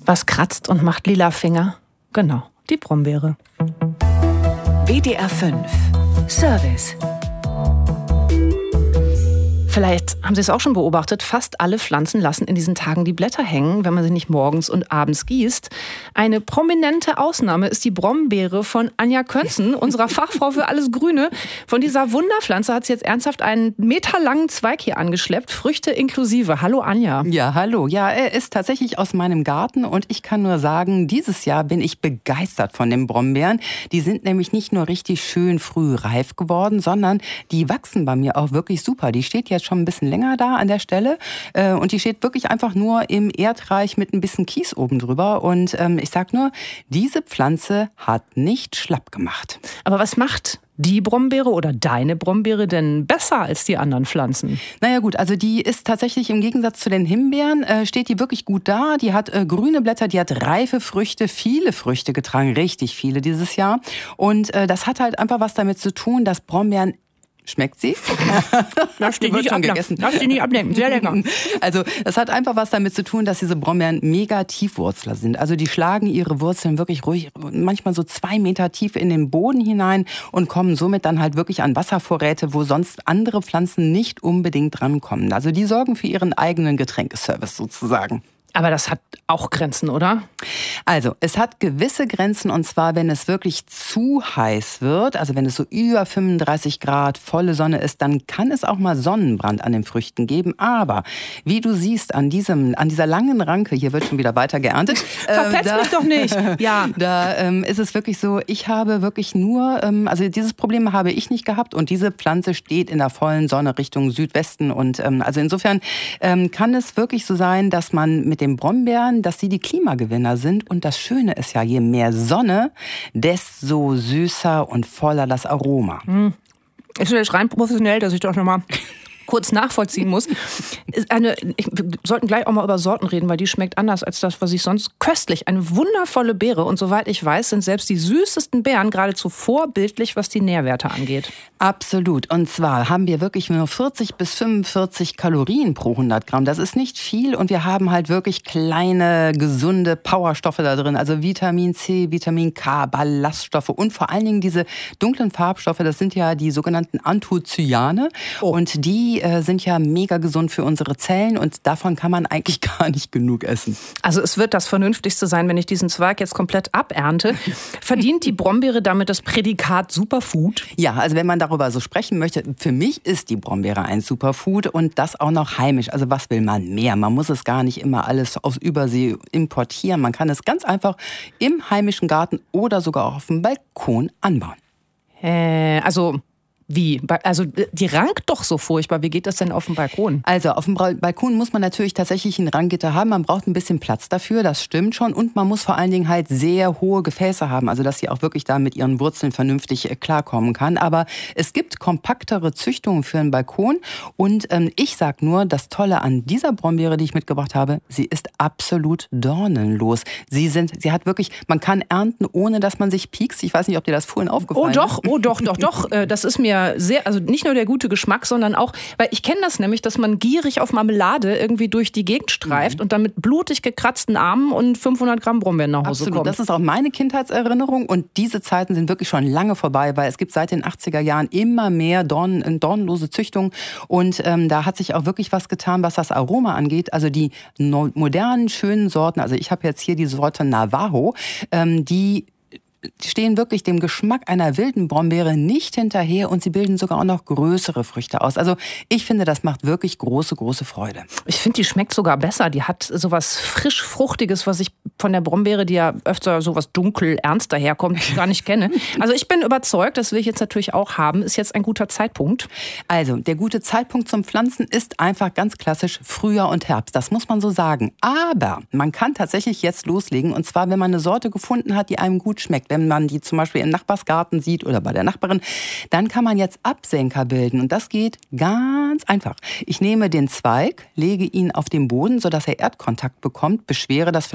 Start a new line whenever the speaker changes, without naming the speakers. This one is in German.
Was kratzt und macht lila Finger? Genau, die Brombeere.
WDR 5 Service.
Vielleicht haben Sie es auch schon beobachtet, fast alle Pflanzen lassen in diesen Tagen die Blätter hängen, wenn man sie nicht morgens und abends gießt. Eine prominente Ausnahme ist die Brombeere von Anja Könzen, unserer Fachfrau für alles Grüne. Von dieser Wunderpflanze hat sie jetzt ernsthaft einen meterlangen Zweig hier angeschleppt, Früchte inklusive. Hallo Anja.
Ja, hallo. Ja, er ist tatsächlich aus meinem Garten und ich kann nur sagen, dieses Jahr bin ich begeistert von den Brombeeren. Die sind nämlich nicht nur richtig schön früh reif geworden, sondern die wachsen bei mir auch wirklich super. Die steht jetzt schon ein bisschen länger da an der Stelle und die steht wirklich einfach nur im Erdreich mit ein bisschen Kies oben drüber und ich sag nur, diese Pflanze hat nicht schlapp gemacht.
Aber was macht die Brombeere oder deine Brombeere denn besser als die anderen Pflanzen?
Naja gut, also die ist tatsächlich im Gegensatz zu den Himbeeren, steht die wirklich gut da. Die hat grüne Blätter, die hat reife Früchte, viele Früchte getragen, richtig viele dieses Jahr. Und das hat halt einfach was damit zu tun, dass Brombeeren... Schmeckt sie?
Lass die nicht ablenken, sehr lecker.
Also das hat einfach was damit zu tun, dass diese Brombeeren mega Tiefwurzler sind. Also die schlagen ihre Wurzeln wirklich ruhig, manchmal so 2 Meter tief in den Boden hinein und kommen somit dann halt wirklich an Wasservorräte, wo sonst andere Pflanzen nicht unbedingt drankommen. Also die sorgen für ihren eigenen Getränkeservice sozusagen.
Aber das hat auch Grenzen, oder?
Also, es hat gewisse Grenzen und zwar, wenn es wirklich zu heiß wird, also wenn es so über 35 Grad volle Sonne ist, dann kann es auch mal Sonnenbrand an den Früchten geben. Aber wie du siehst, an dieser langen Ranke, hier wird schon wieder weiter geerntet.
Verpetz mich doch nicht. Ja.
Da ist es wirklich so, ich habe wirklich nur, also dieses Problem habe ich nicht gehabt und diese Pflanze steht in der vollen Sonne Richtung Südwesten und also insofern kann es wirklich so sein, dass man mit den Brombeeren, dass sie die Klimagewinner sind. Und das Schöne ist ja, je mehr Sonne, desto süßer und voller das Aroma.
Ist jetzt rein professionell, dass ich doch nochmal kurz nachvollziehen muss. Wir sollten gleich auch mal über Sorten reden, weil die schmeckt anders als das, was ich sonst köstlich. Eine wundervolle Beere und soweit ich weiß, sind selbst die süßesten Beeren geradezu vorbildlich, was die Nährwerte angeht.
Absolut. Und zwar haben wir wirklich nur 40 bis 45 Kalorien pro 100 Gramm. Das ist nicht viel und wir haben halt wirklich kleine, gesunde Powerstoffe da drin. Also Vitamin C, Vitamin K, Ballaststoffe und vor allen Dingen diese dunklen Farbstoffe, das sind ja die sogenannten Anthocyane. Und die sind ja mega gesund für unsere Zellen und davon kann man eigentlich gar nicht genug essen.
Also es wird das Vernünftigste sein, wenn ich diesen Zweig jetzt komplett abernte. Verdient die Brombeere damit das Prädikat Superfood?
Ja, also wenn man darüber so sprechen möchte, für mich ist die Brombeere ein Superfood und das auch noch heimisch. Also was will man mehr? Man muss es gar nicht immer alles aus Übersee importieren. Man kann es ganz einfach im heimischen Garten oder sogar auch auf dem Balkon anbauen.
Also... Wie? Also die rankt doch so furchtbar. Wie geht das denn auf dem Balkon?
Also auf dem Balkon muss man natürlich tatsächlich ein Ranggitter haben. Man braucht ein bisschen Platz dafür, das stimmt schon. Und man muss vor allen Dingen halt sehr hohe Gefäße haben, also dass sie auch wirklich da mit ihren Wurzeln vernünftig klarkommen kann. Aber es gibt kompaktere Züchtungen für einen Balkon. Und ich sag nur, das Tolle an dieser Brombeere, die ich mitgebracht habe, sie ist absolut dornenlos. Sie hat wirklich, man kann ernten, ohne dass man sich piekst. Ich weiß nicht, ob dir das vorhin aufgefallen ist.
Oh doch. Das ist mir sehr, also nicht nur der gute Geschmack, sondern auch, weil ich kenne das nämlich, dass man gierig auf Marmelade irgendwie durch die Gegend streift und dann mit blutig gekratzten Armen und 500 Gramm Brombeeren nach Hause kommt.
Das ist auch meine Kindheitserinnerung und diese Zeiten sind wirklich schon lange vorbei, weil es gibt seit den 80er Jahren immer mehr dornenlose Züchtungen und da hat sich auch wirklich was getan, was das Aroma angeht. Also die modernen, schönen Sorten, also ich habe jetzt hier die Sorte Navajo, die stehen wirklich dem Geschmack einer wilden Brombeere nicht hinterher und sie bilden sogar auch noch größere Früchte aus. Also ich finde, das macht wirklich große, große Freude.
Ich finde, die schmeckt sogar besser. Die hat sowas frisch-fruchtiges, was ich von der Brombeere, die ja öfter sowas dunkel, ernst daherkommt, gar nicht kenne. Also ich bin überzeugt, das will ich jetzt natürlich auch haben. Ist jetzt ein guter Zeitpunkt?
Also der gute Zeitpunkt zum Pflanzen ist einfach ganz klassisch Frühjahr und Herbst. Das muss man so sagen. Aber man kann tatsächlich jetzt loslegen und zwar, wenn man eine Sorte gefunden hat, die einem gut schmeckt. Wenn man die zum Beispiel im Nachbarsgarten sieht oder bei der Nachbarin, dann kann man jetzt Absenker bilden. Und das geht ganz einfach. Ich nehme den Zweig, lege ihn auf den Boden, sodass er Erdkontakt bekommt, beschwere das